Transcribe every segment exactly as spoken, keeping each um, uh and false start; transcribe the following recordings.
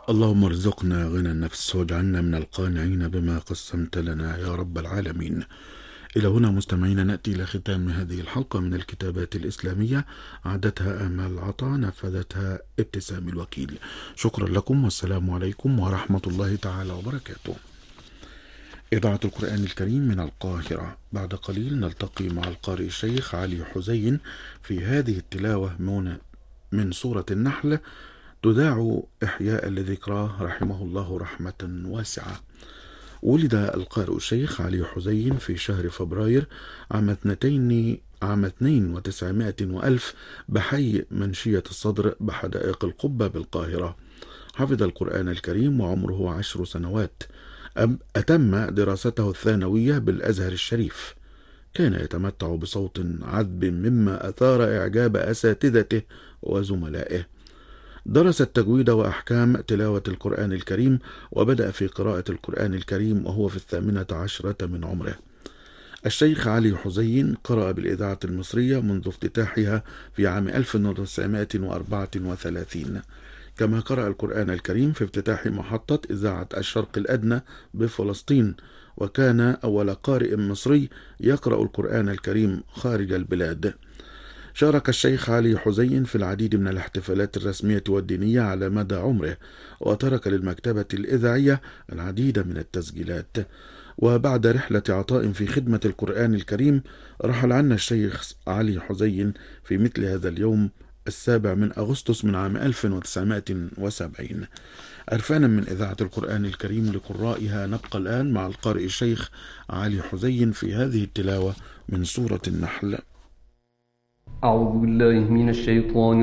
اللهم ارزقنا غنى النفس واجعلنا من القانعين بما قسمت لنا يا رب العالمين. إلى هنا مستمعينا نأتي إلى ختام هذه الحلقة من الكتابات الإسلامية، عدتها آمال العطا، نفذتها ابتسام الوكيل. شكرا لكم والسلام عليكم ورحمة الله تعالى وبركاته. إذاعة القرآن الكريم من القاهرة. بعد قليل نلتقي مع القارئ الشيخ علي حزين في هذه التلاوة من من سورة النحل، تذاع إحياء لذكراه رحمه الله رحمة واسعة. ولد القارئ الشيخ علي حزين في شهر فبراير عام اثنتين عام اثنين وتسعمائة وألف بحي منشية الصدر بحدائق القبة بالقاهرة. حفظ القرآن الكريم وعمره عشر سنوات. أتم دراسته الثانوية بالأزهر الشريف. كان يتمتع بصوت عذب مما أثار إعجاب أساتذته وزملائه. درس التجويد وأحكام تلاوة القرآن الكريم، وبدأ في قراءة القرآن الكريم وهو في الثامنة عشرة من عمره. الشيخ علي حزين قرأ بالإذاعة المصرية منذ افتتاحها في عام ألف وتسعمائة وأربعة وثلاثين، كما قرأ القرآن الكريم في افتتاح محطة إذاعة الشرق الأدنى بفلسطين، وكان أول قارئ مصري يقرأ القرآن الكريم خارج البلاد. شارك الشيخ علي حزين في العديد من الاحتفالات الرسمية والدينية على مدى عمره، وترك للمكتبة الإذاعية العديد من التسجيلات. وبعد رحلة عطاء في خدمة القرآن الكريم، رحل عنا الشيخ علي حزين في مثل هذا اليوم السابع من أغسطس من عام ألف وتسعمائة وسبعين. أرفانا من إذاعة القرآن الكريم لقرائها، نبقى الآن مع القارئ الشيخ علي حزين في هذه التلاوة من سورة النحل. أعوذ بالله من الشيطان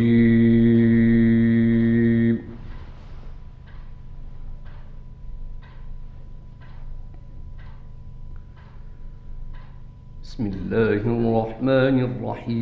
الرجيم. بسم الله الرحمن الرحيم.